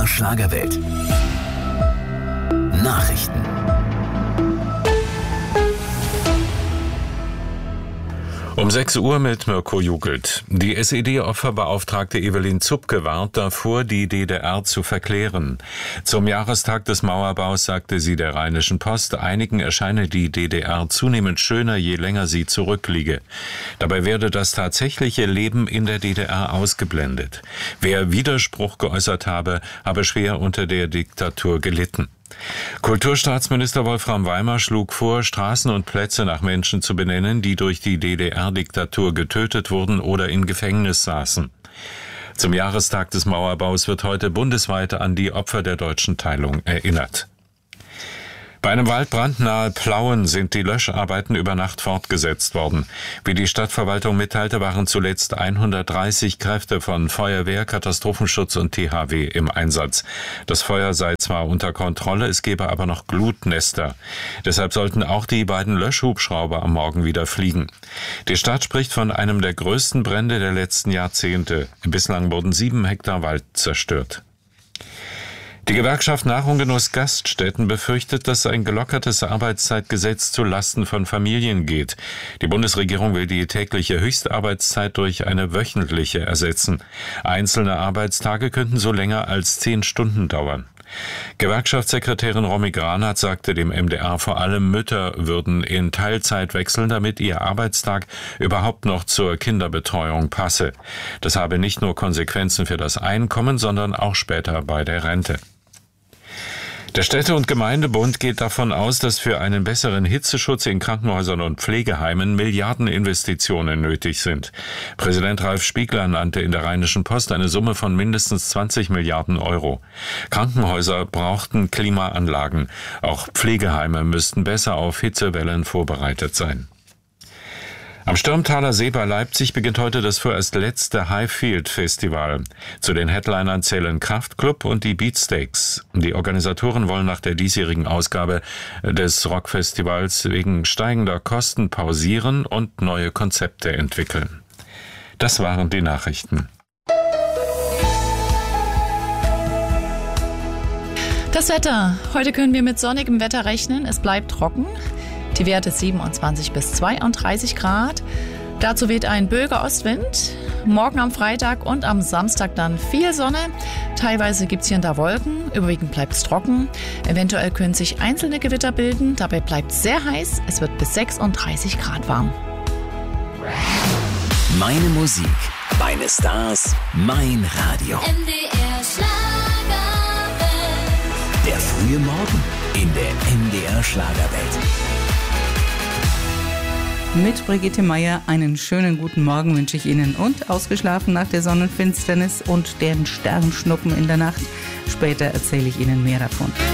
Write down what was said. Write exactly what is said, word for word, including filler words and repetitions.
R Schlagerwelt. Nachrichten. Um sechs Uhr mit Mirko Jugelt. Die S E D-Opferbeauftragte Evelyn Zupke warnt davor, die D D R zu verklären. Zum Jahrestag des Mauerbaus sagte sie der Rheinischen Post, einigen erscheine die D D R zunehmend schöner, je länger sie zurückliege. Dabei werde das tatsächliche Leben in der D D R ausgeblendet. Wer Widerspruch geäußert habe, habe schwer unter der Diktatur gelitten. Kulturstaatsminister Wolfram Weimer schlug vor, Straßen und Plätze nach Menschen zu benennen, die durch die D D R-Diktatur getötet wurden oder in Gefängnis saßen. Zum Jahrestag des Mauerbaus wird heute bundesweit an die Opfer der deutschen Teilung erinnert. Bei einem Waldbrand nahe Plauen sind die Löscharbeiten über Nacht fortgesetzt worden. Wie die Stadtverwaltung mitteilte, waren zuletzt hundertdreißig Kräfte von Feuerwehr, Katastrophenschutz und T H W im Einsatz. Das Feuer sei zwar unter Kontrolle, es gebe aber noch Glutnester. Deshalb sollten auch die beiden Löschhubschrauber am Morgen wieder fliegen. Die Stadt spricht von einem der größten Brände der letzten Jahrzehnte. Bislang wurden sieben Hektar Wald zerstört. Die Gewerkschaft Nach- und Genuss Gaststätten befürchtet, dass ein gelockertes Arbeitszeitgesetz zu Lasten von Familien geht. Die Bundesregierung will die tägliche Höchstarbeitszeit durch eine wöchentliche ersetzen. Einzelne Arbeitstage könnten so länger als zehn Stunden dauern. Gewerkschaftssekretärin Romy Granat sagte dem M D R, vor allem Mütter würden in Teilzeit wechseln, damit ihr Arbeitstag überhaupt noch zur Kinderbetreuung passe. Das habe nicht nur Konsequenzen für das Einkommen, sondern auch später bei der Rente. Der Städte- und Gemeindebund geht davon aus, dass für einen besseren Hitzeschutz in Krankenhäusern und Pflegeheimen Milliardeninvestitionen nötig sind. Präsident Ralf Spiegler nannte in der Rheinischen Post eine Summe von mindestens zwanzig Milliarden Euro. Krankenhäuser brauchten Klimaanlagen. Auch Pflegeheime müssten besser auf Hitzewellen vorbereitet sein. Am Stürmtaler See bei Leipzig beginnt heute das vorerst letzte Highfield Festival. Zu den Headlinern zählen Kraftklub und die Beatsteaks. Die Organisatoren wollen nach der diesjährigen Ausgabe des Rockfestivals wegen steigender Kosten pausieren und neue Konzepte entwickeln. Das waren die Nachrichten. Das Wetter. Heute können wir mit sonnigem Wetter rechnen. Es bleibt trocken. Die Werte siebenundzwanzig bis zweiunddreißig Grad. Dazu weht ein böiger Ostwind. Morgen am Freitag und am Samstag dann viel Sonne. Teilweise gibt es hier und da Wolken. Überwiegend bleibt es trocken. Eventuell können sich einzelne Gewitter bilden. Dabei bleibt es sehr heiß. Es wird bis sechsunddreißig Grad warm. Meine Musik, meine Stars, mein Radio. M D R Schlagerwelt. Der frühe Morgen in der M D R Schlagerwelt. Mit Brigitte Meier einen schönen guten Morgen wünsche ich Ihnen und ausgeschlafen nach der Sonnenfinsternis und den Sternschnuppen in der Nacht. Später erzähle ich Ihnen mehr davon.